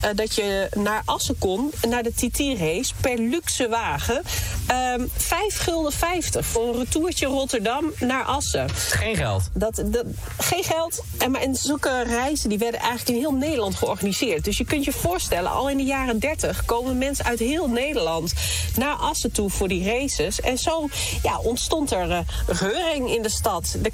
dat je naar Assen kon, naar de TT-race, per luxe wagen. €5,50 voor een retourtje Rotterdam naar Assen. Geen geld. Geen geld. En zulke reizen die werden eigenlijk in heel Nederland georganiseerd. Dus je kunt je voorstellen, al in de jaren 30 komen mensen uit heel Nederland naar Assen toe voor die races. En zo ontstond er reuring in de stad. Er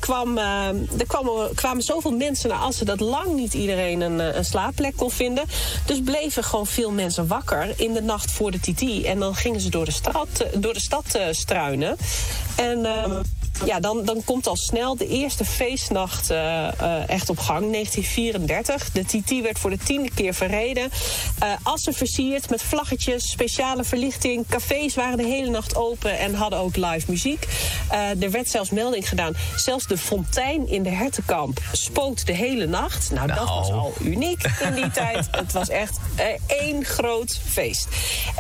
kwamen zoveel mensen naar Assen dat lang niet iedereen een slaapplek kon vinden. Dus bleven gewoon veel mensen wakker in de nacht voor de TT. En dan gingen ze door de stad struinen. En dan komt al snel de eerste feestnacht echt op gang, 1934. De TT werd voor de 10e keer verreden. Assen versierd met vlaggetjes, speciale verlichting. Cafés waren de hele nacht open en hadden ook live muziek. Er werd zelfs melding gedaan. Zelfs de fontein in de Hertenkamp spoot de hele nacht. Nou, dat was al uniek in die tijd. Het was echt één groot feest.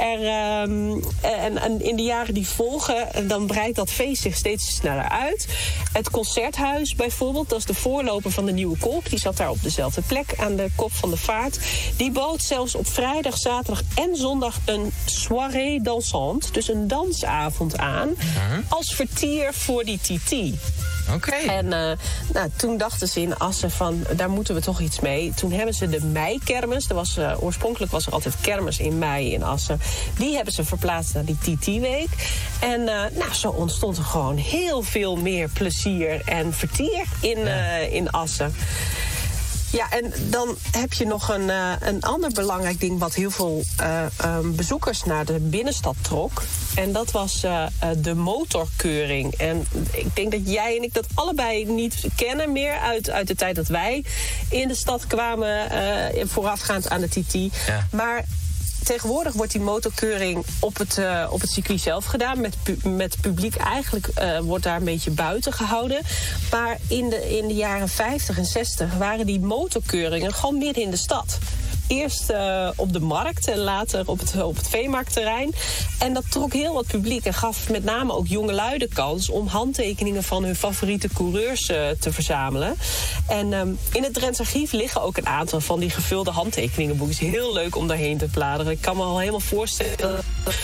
En in de jaren die volgen, dan breidt dat feest zich steeds sneller uit. Het Concerthuis bijvoorbeeld, dat is de voorloper van de Nieuwe Kolk. Die zat daar op dezelfde plek aan de kop van de vaart. Die bood zelfs op vrijdag, zaterdag en zondag een soirée dansante, dus een dansavond aan, als vertier voor die TT. Oké. En toen dachten ze in Assen van, daar moeten we toch iets mee. Toen hebben ze de meikermis. Oorspronkelijk was er altijd kermis in mei in Assen. Die hebben ze verplaatst naar die TT-week. En zo ontstond er gewoon heel veel meer plezier en vertier in Assen. Ja, en dan heb je nog een ander belangrijk ding wat heel veel bezoekers naar de binnenstad trok. En dat was de motorkeuring. En ik denk dat jij en ik dat allebei niet kennen meer uit de tijd dat wij in de stad kwamen, voorafgaand aan de TT. Ja. Maar tegenwoordig wordt die motorkeuring op het circuit zelf gedaan. Met publiek eigenlijk wordt daar een beetje buiten gehouden. Maar in de jaren 50 en 60 waren die motorkeuringen gewoon midden in de stad. Eerst op de markt en later op het veemarktterrein. En dat trok heel wat publiek en gaf met name ook jongelui de kans om handtekeningen van hun favoriete coureurs te verzamelen. En in het Drents Archief liggen ook een aantal van die gevulde handtekeningenboekjes. Heel leuk om daarheen te bladeren. Ik kan me al helemaal voorstellen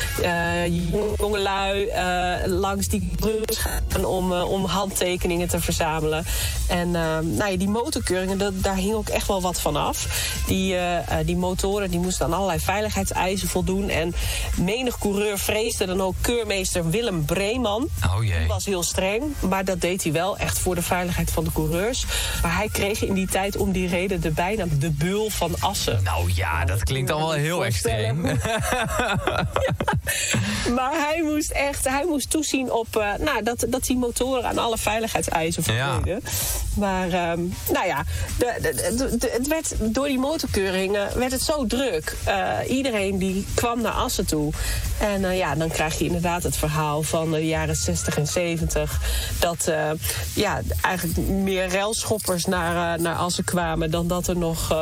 jongelui langs die bruggen gaan om handtekeningen te verzamelen. En die motorkeuringen, daar hing ook echt wel wat van af. Die motoren die moesten aan allerlei veiligheidseisen voldoen. En menig coureur vreesde dan ook keurmeester Willem Breeman. Oh jee. Die was heel streng, maar dat deed hij wel echt voor de veiligheid van de coureurs. Maar hij kreeg in die tijd om die reden de bijnaam de Beul van Assen. Nou ja, dat klinkt al wel heel extreem. Ja. Maar hij moest toezien op dat die motoren aan alle veiligheidseisen voldeden. Ja. Maar het werd door die motorkeuringen werd het zo druk. Iedereen die kwam naar Assen toe. En dan krijg je inderdaad het verhaal van de jaren 60 en 70... dat eigenlijk meer railschoppers naar Assen kwamen dan dat er nog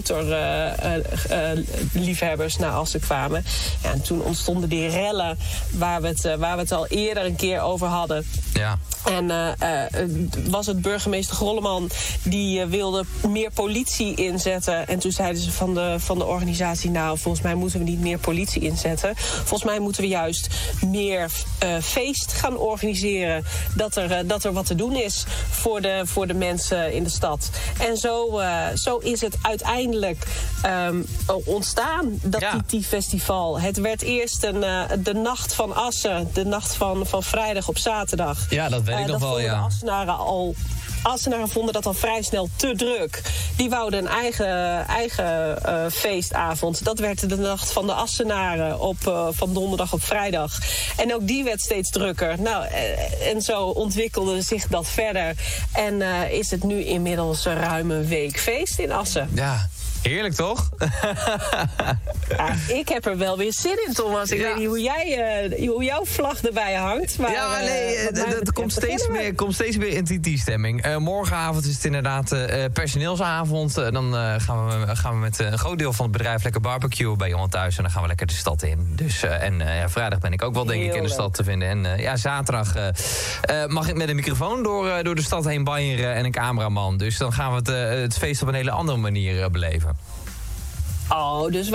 motorliefhebbers naar Assen kwamen. Ja, en toen ontstonden die rellen waar we het al eerder een keer over hadden. Ja. En was het burgemeester Grolleman die wilde meer politie inzetten. En toen zeiden ze van de organisatie, nou, volgens mij moeten we niet meer politie inzetten. Volgens mij moeten we juist meer feest gaan organiseren. Dat er wat te doen is voor de mensen in de stad. En zo is het uiteindelijk ontstaan, dat TT-festival. Het werd eerst de nacht van Assen, de nacht van vrijdag op zaterdag. Ja, dat weet ik nog wel, ja. Assenaren vonden dat al vrij snel te druk. Die wouden een eigen feestavond. Dat werd de nacht van de Assenaren van donderdag op vrijdag. En ook die werd steeds drukker. Nou, en zo ontwikkelde zich dat verder. En is het nu inmiddels ruim een week feest in Assen. Ja. Heerlijk, toch? Ja, ik heb er wel weer zin in, Thomas. Ik weet niet hoe jouw vlag erbij hangt. Maar, dat komt steeds meer in TT-stemming. Morgenavond is het inderdaad personeelsavond. Dan gaan we met een groot deel van het bedrijf lekker barbecuen bij iemand thuis. En dan gaan we lekker de stad in. Dus, vrijdag ben ik ook wel denk ik in de stad te vinden. En zaterdag mag ik met een microfoon door de stad heen banjeren en een cameraman. Dus dan gaan we het feest op een hele andere manier beleven. Oh, dus